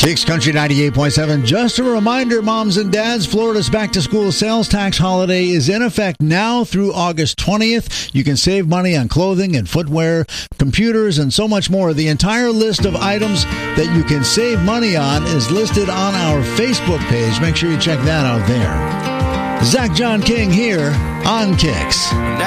Kicks Country 98.7. Just a reminder, moms and dads, Florida's back-to-school sales tax holiday is in effect now through August 20th. You can save money on clothing and footwear, computers, and so much more. The entire list of items that you can save money on is listed on our Facebook page. Make sure you check that out there. Zach John King here on Kicks.